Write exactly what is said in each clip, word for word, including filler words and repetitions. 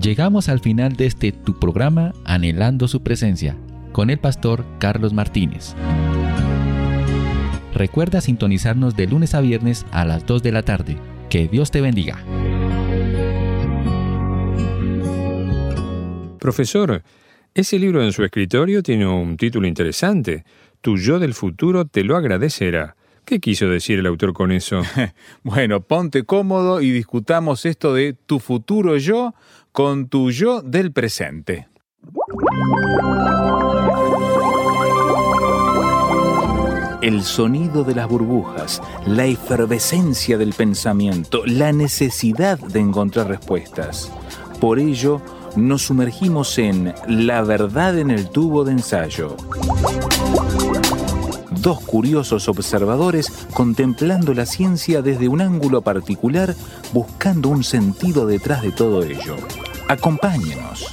Llegamos al final de este tu programa Anhelando su presencia, con el pastor Carlos Martínez. Recuerda sintonizarnos de lunes a viernes a las dos de la tarde. Que Dios te bendiga. Profesor, ese libro en su escritorio tiene un título interesante. Tu yo del futuro te lo agradecerá. ¿Qué quiso decir el autor con eso? Bueno, ponte cómodo y discutamos esto de tu futuro yo con tu yo del presente. El sonido de las burbujas, la efervescencia del pensamiento, la necesidad de encontrar respuestas. Por ello, nos sumergimos en La verdad en el tubo de ensayo. Dos curiosos observadores contemplando la ciencia desde un ángulo particular, buscando un sentido detrás de todo ello. Acompáñenos.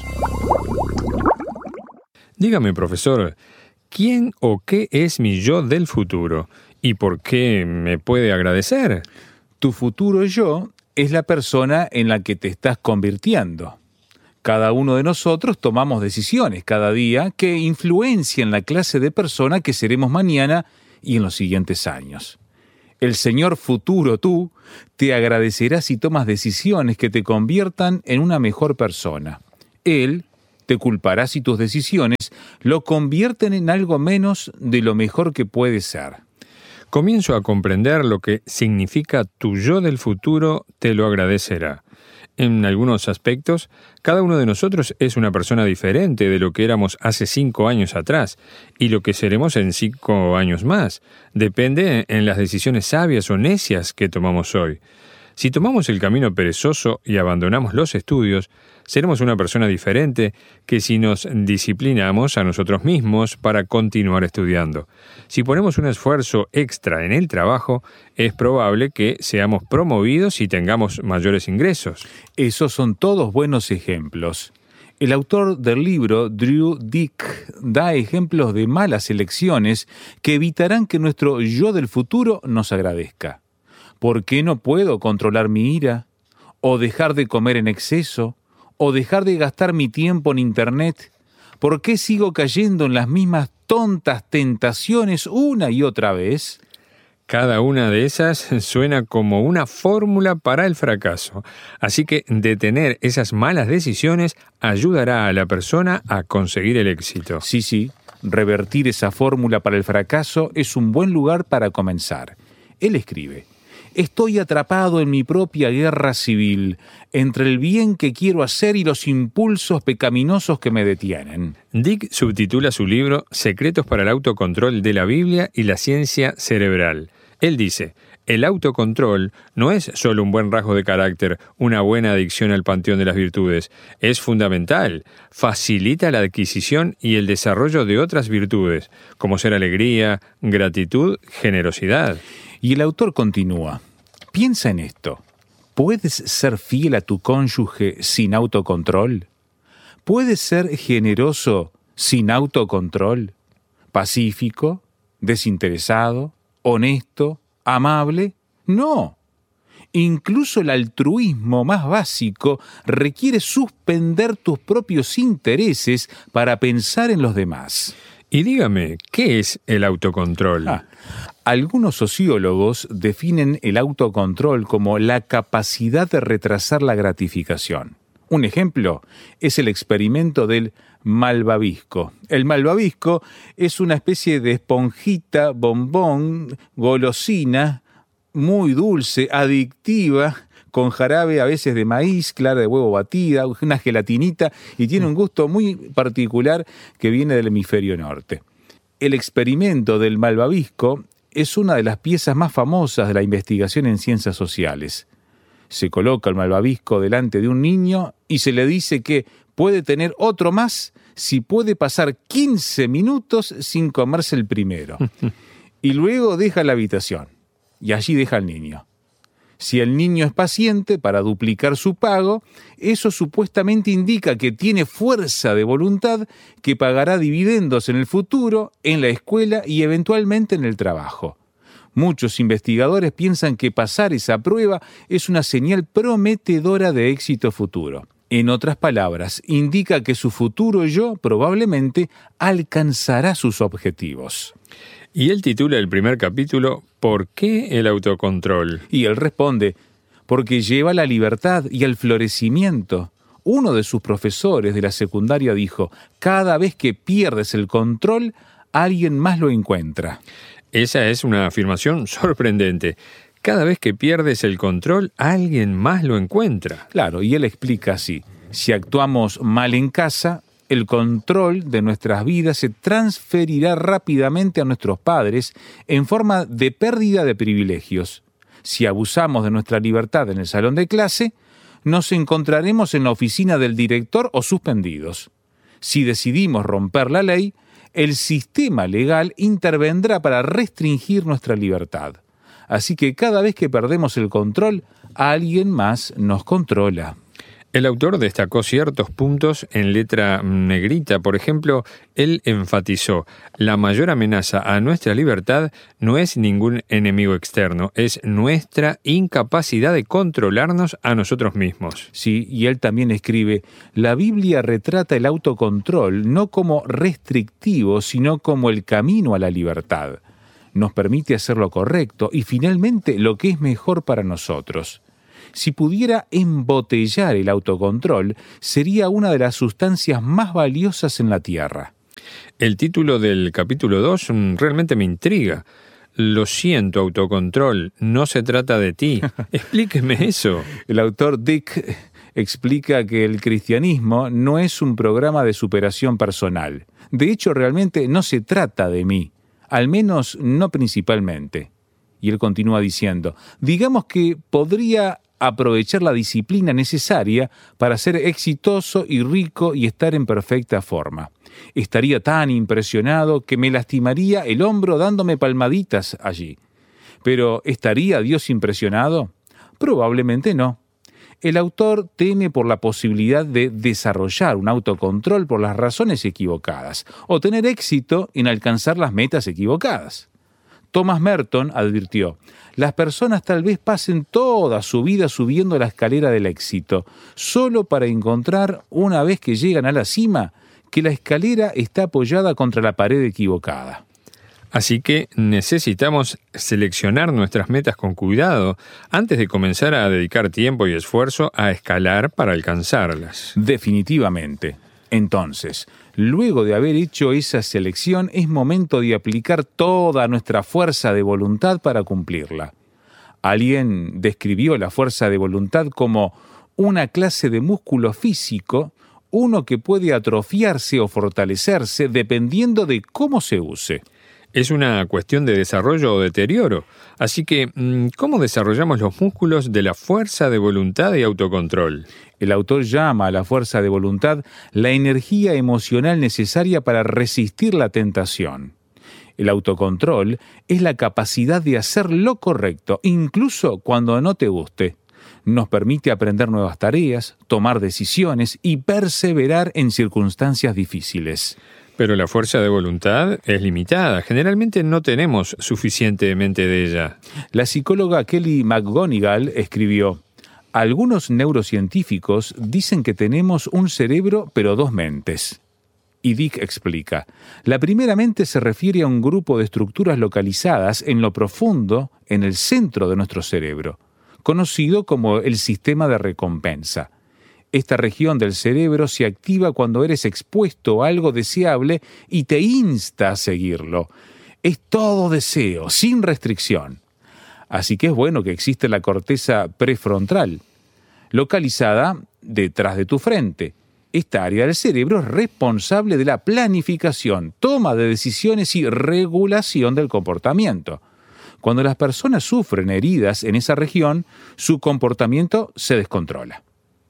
Dígame, profesor, ¿quién o qué es mi yo del futuro? ¿Y por qué me puede agradecer? Tu futuro yo es la persona en la que te estás convirtiendo. Cada uno de nosotros tomamos decisiones cada día que influencian la clase de persona que seremos mañana y en los siguientes años. El Señor futuro tú te agradecerá si tomas decisiones que te conviertan en una mejor persona. Él te culpará si tus decisiones lo convierten en algo menos de lo mejor que puede ser. Comienzo a comprender lo que significa tu yo del futuro te lo agradecerá. En algunos aspectos, cada uno de nosotros es una persona diferente de lo que éramos hace cinco años atrás y lo que seremos en cinco años más. Depende en las decisiones sabias o necias que tomamos hoy. Si tomamos el camino perezoso y abandonamos los estudios, seremos una persona diferente que si nos disciplinamos a nosotros mismos para continuar estudiando. Si ponemos un esfuerzo extra en el trabajo, es probable que seamos promovidos y tengamos mayores ingresos. Esos son todos buenos ejemplos. El autor del libro, Drew Dick, da ejemplos de malas elecciones que evitarán que nuestro yo del futuro nos agradezca. ¿Por qué no puedo controlar mi ira? ¿O dejar de comer en exceso? ¿O dejar de gastar mi tiempo en Internet? ¿Por qué sigo cayendo en las mismas tontas tentaciones una y otra vez? Cada una de esas suena como una fórmula para el fracaso. Así que detener esas malas decisiones ayudará a la persona a conseguir el éxito. Sí, sí, revertir esa fórmula para el fracaso es un buen lugar para comenzar. Él escribe: estoy atrapado en mi propia guerra civil, entre el bien que quiero hacer y los impulsos pecaminosos que me detienen. Dick subtitula su libro Secretos para el autocontrol de la Biblia y la ciencia cerebral. Él dice: el autocontrol no es solo un buen rasgo de carácter, una buena adicción al panteón de las virtudes. Es fundamental. Facilita la adquisición y el desarrollo de otras virtudes, como ser alegría, gratitud, generosidad. Y el autor continúa: piensa en esto. ¿Puedes ser fiel a tu cónyuge sin autocontrol? ¿Puedes ser generoso sin autocontrol? ¿Pacífico? ¿Desinteresado? ¿Honesto? ¿Amable? No. Incluso el altruismo más básico requiere suspender tus propios intereses para pensar en los demás. Y dígame, ¿qué es el autocontrol? Ah, algunos sociólogos definen el autocontrol como la capacidad de retrasar la gratificación. Un ejemplo es el experimento del malvavisco. El malvavisco es una especie de esponjita, bombón, golosina, muy dulce, adictiva, con jarabe a veces de maíz, clara de huevo batida, una gelatinita, y tiene un gusto muy particular que viene del hemisferio norte. El experimento del malvavisco es una de las piezas más famosas de la investigación en ciencias sociales. Se coloca el malvavisco delante de un niño y se le dice que puede tener otro más si puede pasar quince minutos sin comerse el primero. Y luego deja la habitación, y allí deja al niño. Si el niño es paciente para duplicar su pago, eso supuestamente indica que tiene fuerza de voluntad que pagará dividendos en el futuro, en la escuela y eventualmente en el trabajo. Muchos investigadores piensan que pasar esa prueba es una señal prometedora de éxito futuro. En otras palabras, indica que su futuro yo probablemente alcanzará sus objetivos. Y él titula el primer capítulo ¿Por qué el autocontrol? Y él responde, porque lleva a la libertad y al florecimiento. Uno de sus profesores de la secundaria dijo, cada vez que pierdes el control, alguien más lo encuentra. Esa es una afirmación sorprendente. Cada vez que pierdes el control, alguien más lo encuentra. Claro, y él explica así, si actuamos mal en casa, el control de nuestras vidas se transferirá rápidamente a nuestros padres en forma de pérdida de privilegios. Si abusamos de nuestra libertad en el salón de clase, nos encontraremos en la oficina del director o suspendidos. Si decidimos romper la ley, el sistema legal intervendrá para restringir nuestra libertad. Así que cada vez que perdemos el control, alguien más nos controla. El autor destacó ciertos puntos en letra negrita. Por ejemplo, él enfatizó, la mayor amenaza a nuestra libertad no es ningún enemigo externo, es nuestra incapacidad de controlarnos a nosotros mismos. Sí, y él también escribe, la Biblia retrata el autocontrol no como restrictivo, sino como el camino a la libertad. Nos permite hacer lo correcto y finalmente lo que es mejor para nosotros. Si pudiera embotellar el autocontrol, sería una de las sustancias más valiosas en la Tierra. El título del capítulo dos realmente me intriga. Lo siento, autocontrol, no se trata de ti. Explíqueme eso. El autor Dick explica que el cristianismo no es un programa de superación personal. De hecho, realmente no se trata de mí, al menos no principalmente. Y él continúa diciendo, digamos que podría aprovechar la disciplina necesaria para ser exitoso y rico y estar en perfecta forma. Estaría tan impresionado que me lastimaría el hombro dándome palmaditas allí. Pero ¿estaría Dios impresionado? Probablemente no. El autor teme por la posibilidad de desarrollar un autocontrol por las razones equivocadas o tener éxito en alcanzar las metas equivocadas. Thomas Merton advirtió, las personas tal vez pasen toda su vida subiendo la escalera del éxito, solo para encontrar, una vez que llegan a la cima, que la escalera está apoyada contra la pared equivocada. Así que necesitamos seleccionar nuestras metas con cuidado antes de comenzar a dedicar tiempo y esfuerzo a escalar para alcanzarlas. Definitivamente. Entonces, luego de haber hecho esa selección, es momento de aplicar toda nuestra fuerza de voluntad para cumplirla. Alguien describió la fuerza de voluntad como una clase de músculo físico, uno que puede atrofiarse o fortalecerse dependiendo de cómo se use. Es una cuestión de desarrollo o deterioro. Así que, ¿cómo desarrollamos los músculos de la fuerza de voluntad y autocontrol? El autor llama a la fuerza de voluntad la energía emocional necesaria para resistir la tentación. El autocontrol es la capacidad de hacer lo correcto, incluso cuando no te guste. Nos permite aprender nuevas tareas, tomar decisiones y perseverar en circunstancias difíciles. Pero la fuerza de voluntad es limitada. Generalmente no tenemos suficientemente de ella. La psicóloga Kelly McGonigal escribió, algunos neurocientíficos dicen que tenemos un cerebro pero dos mentes. Y Dick explica, la primera mente se refiere a un grupo de estructuras localizadas en lo profundo, en el centro de nuestro cerebro, conocido como el sistema de recompensa. Esta región del cerebro se activa cuando eres expuesto a algo deseable y te insta a seguirlo. Es todo deseo, sin restricción. Así que es bueno que existe la corteza prefrontal, localizada detrás de tu frente. Esta área del cerebro es responsable de la planificación, toma de decisiones y regulación del comportamiento. Cuando las personas sufren heridas en esa región, su comportamiento se descontrola.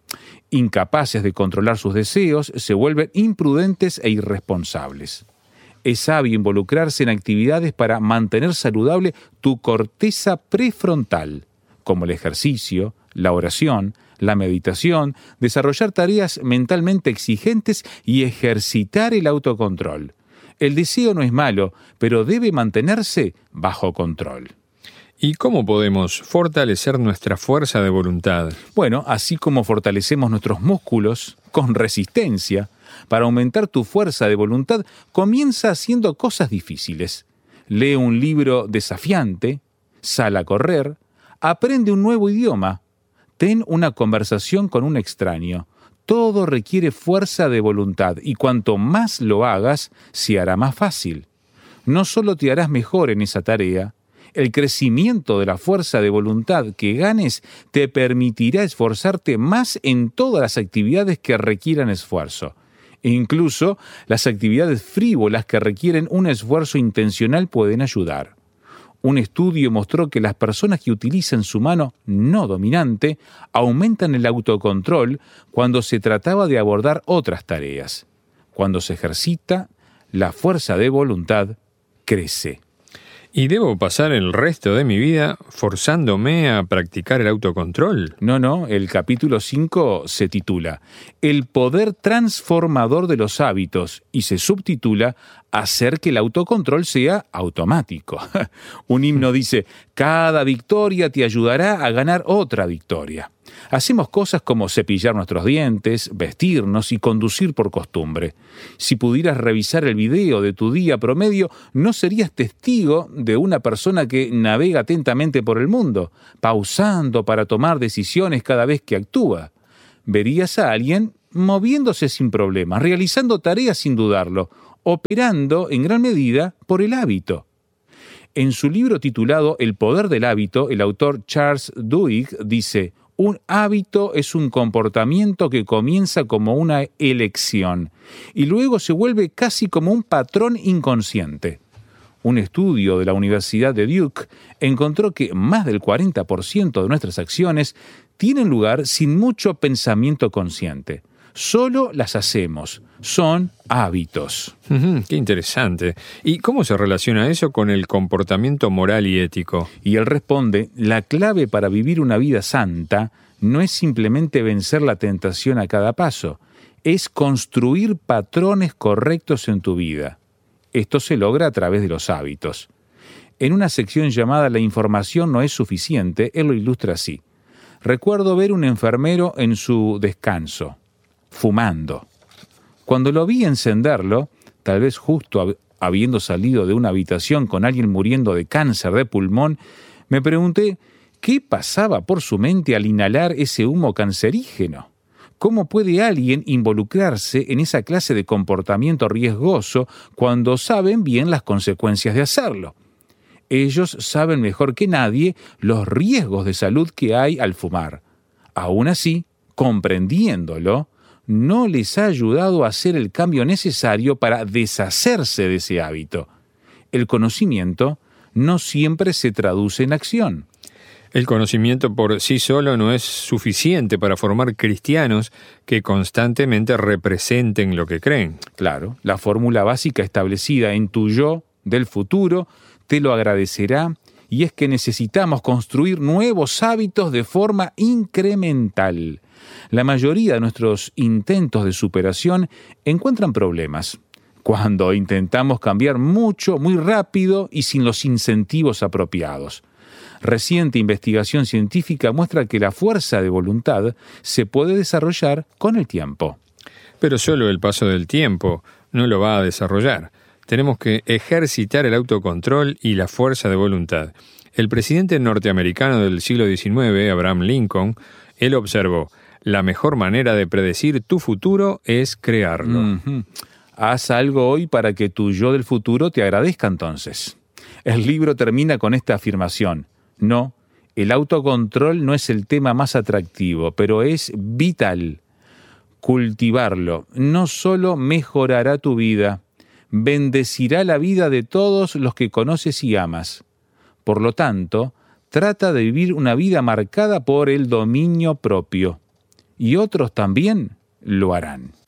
Incapaces de controlar sus deseos, se vuelven imprudentes e irresponsables. Es sabio involucrarse en actividades para mantener saludable tu corteza prefrontal, como el ejercicio, la oración, la meditación, desarrollar tareas mentalmente exigentes y ejercitar el autocontrol. El deseo no es malo, pero debe mantenerse bajo control. ¿Y cómo podemos fortalecer nuestra fuerza de voluntad? Bueno, así como fortalecemos nuestros músculos con resistencia, para aumentar tu fuerza de voluntad, comienza haciendo cosas difíciles. Lee un libro desafiante, sal a correr, aprende un nuevo idioma, ten una conversación con un extraño. Todo requiere fuerza de voluntad y cuanto más lo hagas, se hará más fácil. No solo te harás mejor en esa tarea, el crecimiento de la fuerza de voluntad que ganes te permitirá esforzarte más en todas las actividades que requieran esfuerzo. E incluso las actividades frívolas que requieren un esfuerzo intencional pueden ayudar. Un estudio mostró que las personas que utilizan su mano no dominante aumentan el autocontrol cuando se trataba de abordar otras tareas. Cuando se ejercita, la fuerza de voluntad crece. ¿Y debo pasar el resto de mi vida forzándome a practicar el autocontrol? No, no, el capítulo cinco se titula El poder transformador de los hábitos y se subtitula Hacer que el autocontrol sea automático. Un himno dice, cada victoria te ayudará a ganar otra victoria. Hacemos cosas como cepillar nuestros dientes, vestirnos y conducir por costumbre. Si pudieras revisar el video de tu día promedio, no serías testigo de una persona que navega atentamente por el mundo, pausando para tomar decisiones cada vez que actúa. Verías a alguien moviéndose sin problemas, realizando tareas sin dudarlo, operando en gran medida por el hábito. En su libro titulado El poder del hábito, el autor Charles Duhigg dice, un hábito es un comportamiento que comienza como una elección y luego se vuelve casi como un patrón inconsciente. Un estudio de la Universidad de Duke encontró que más del cuarenta por ciento de nuestras acciones tienen lugar sin mucho pensamiento consciente. Solo las hacemos. Son hábitos. Uh-huh, qué interesante. ¿Y cómo se relaciona eso con el comportamiento moral y ético? Y él responde, la clave para vivir una vida santa no es simplemente vencer la tentación a cada paso, es construir patrones correctos en tu vida. Esto se logra a través de los hábitos. En una sección llamada La información no es suficiente, él lo ilustra así. Recuerdo ver un enfermero en su descanso, fumando. Cuando lo vi encenderlo, tal vez justo hab- habiendo salido de una habitación con alguien muriendo de cáncer de pulmón, me pregunté qué pasaba por su mente al inhalar ese humo cancerígeno. ¿Cómo puede alguien involucrarse en esa clase de comportamiento riesgoso cuando saben bien las consecuencias de hacerlo? Ellos saben mejor que nadie los riesgos de salud que hay al fumar. Aún así, comprendiéndolo, no les ha ayudado a hacer el cambio necesario para deshacerse de ese hábito. El conocimiento no siempre se traduce en acción. El conocimiento por sí solo no es suficiente para formar cristianos que constantemente representen lo que creen. Claro, la fórmula básica establecida en tu yo del futuro te lo agradecerá, y es que necesitamos construir nuevos hábitos de forma incremental. La mayoría de nuestros intentos de superación encuentran problemas cuando intentamos cambiar mucho, muy rápido y sin los incentivos apropiados. Reciente investigación científica muestra que la fuerza de voluntad se puede desarrollar con el tiempo. Pero solo el paso del tiempo no lo va a desarrollar. Tenemos que ejercitar el autocontrol y la fuerza de voluntad. El presidente norteamericano del siglo diecinueve, Abraham Lincoln, él observó, la mejor manera de predecir tu futuro es crearlo. Uh-huh. Haz algo hoy para que tu yo del futuro te agradezca entonces. El libro termina con esta afirmación. No, el autocontrol no es el tema más atractivo, pero es vital. Cultivarlo no solo mejorará tu vida, bendecirá la vida de todos los que conoces y amas. Por lo tanto, trata de vivir una vida marcada por el dominio propio. Y otros también lo harán.